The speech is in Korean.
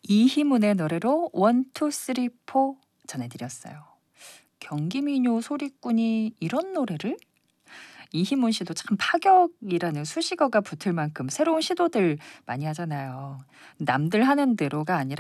이희문의 노래로 1, 2, 3, 4 전해드렸어요. 경기민요 소리꾼이 이런 노래를? 이희문 씨도 참 파격이라는 수식어가 붙을 만큼 새로운 시도들 많이 하잖아요. 남들 하는 대로가 아니라